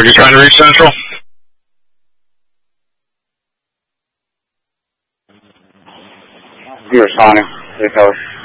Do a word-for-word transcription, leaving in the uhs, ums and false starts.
Are you trying to reach Central? I'm responding. Three code.